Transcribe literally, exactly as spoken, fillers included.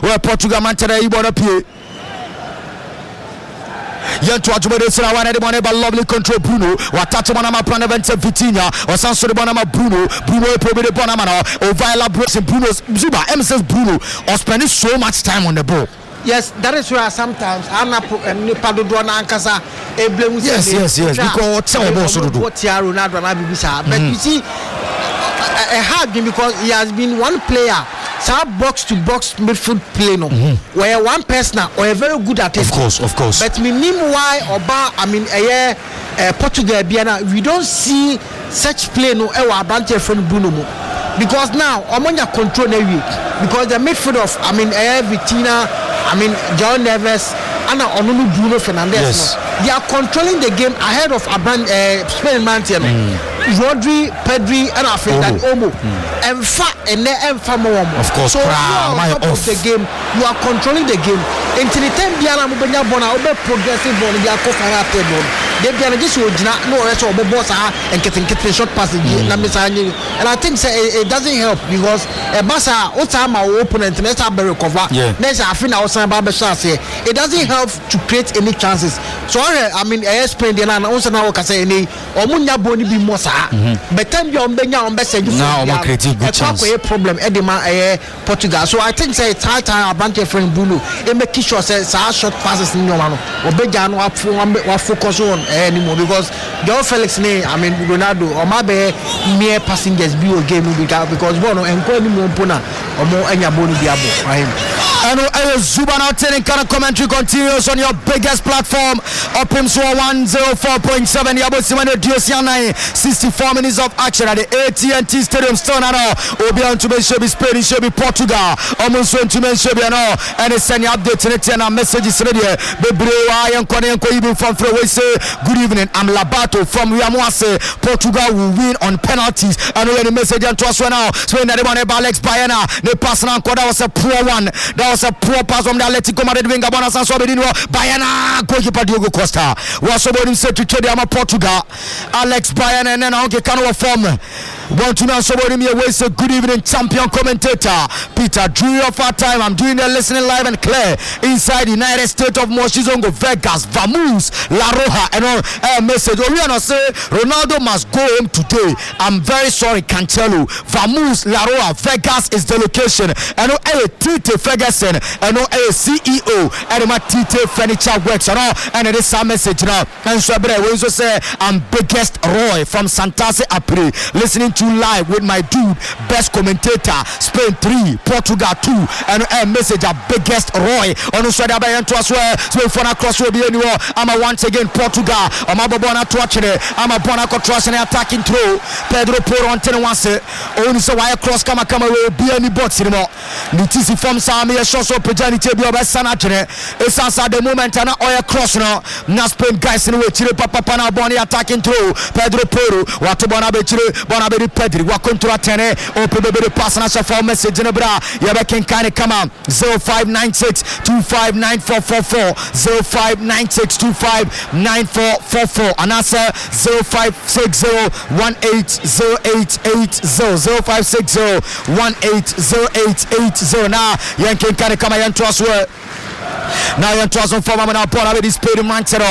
where Portugal Manchester Ibona P. Yanto Ajumede Sira one de Boneba lovely control Bruno or touch one of my plan event Vitinha or Sanso de Bonama Bruno Bruno Probede Bonamano or Viola Bruce and Bruno's Zuba M says Bruno or spending so much time on the ball. Yes, that is where sometimes Anna and Pado Dona Ankasa a blame. Yes, yes, yes. Because tell me what Ronaldo and Abibisa. But you see a hard game because he has been one player. Some box to box midfield play no, mm-hmm. where one person or a very good at it. Of course, of course. But me name why Oba, I mean, a year uh, Portugal, Biana, we don't see such play no ever branch from Bruno because now Omonia control every because the midfield of I mean, a Vitina, I mean, John Neves, and Onunu Bruno Fernandes. Yes. No, they are controlling the game ahead of Abraham uh, Spain Mantian. Mm. Rodri, Pedri, and I think that Omo, and fa and and Famomo. Of course, so you are on top of the game. You are controlling the game. Until the time Biana Mubenya Bona, Obe progressive ball, they are covering up the ball. They be just would not no rest of boss and getting getting short passes. And I think it doesn't help because a Massa Otama opponent next have recover. Next, I think I was saying about say it doesn't help to create any chances. So I mean, I explained the line. Also now, I say any Omunya Boni be more. But time you on Benya on message now I'm creating good chance. A problem Edema Portugal. So I think say it's high time a bunch of friend Bruno. It make sure say short passes in your man. Or Bejan wa focus on anymore because Joao Felix ne I mean Ronaldo or maybe mere passengers be a game because Bono and Koni Mompona or more any boni diabo for him. And uh, Zuba now telling kind of commentary continues on your biggest platform. Up him so one oh four point seven. Yabo Simone Diosiana. sixty-four minutes of action at the A T and T Stadium. Stone at all. Obian to mention be Spain, should be Portugal. Almost when to mention be no. And it's sending updates in it and messages ready. Bebrewa and Konenko even from Freeway say good evening. I'm Labato from Riamuase. Portugal will win on penalties. And we the message and to us right now. So in the one about Alex Bayana. The pass now that was a poor one. That was a poor pass from the Atletico Madrid winger. Bonas and Sobedino. Bayana goalkeeper Diogo Costa. Was about him said to trade Portugal. Alex Bayana and then I'll get kind of a form. Want to know somebody me away say good evening champion commentator Peter Drew of our time. I'm doing the listening live and clear inside the United States of Moshizongo, Vegas, Vamoose, La Roja and all uh, message. Oh, we are not say Ronaldo must go home today. I'm very sorry, Cancelo. Vamoose, La Roja, Vegas is the location. And no a Tite Ferguson and no a C E O and my Tite Furniture Works and all and it is a message now. And so we also say I'm biggest Roy from Santase Apri listening to live with my dude best commentator Spain three Portugal two and a message a biggest Roy on the side by to as well so for na cross will be anywhere. I'm a once again Portugal I'm a bona to watch it I'm a bona cross and attacking through Pedro Porro on ten once only so why cross come come will be any box anymore Nitisi from Sami a shot so Pejani Tebio by Sanachine it's answer the moment and oil cross now na Spain guys in way Chile Papa Pana Boni attacking through Pedro Porro what to bona be Chile bona be Pedri wa kontra tene o pebebe pass na for message na bra ya be ken kan kama zero five nine six two five nine four four four zero five nine six two five nine four four four and answer zero five six zero one eight zero eight eight zero zero five six zero one eight zero eight eight zero na yan ken kan kama yan trust now yan trust on form na pora be this Spain Manchester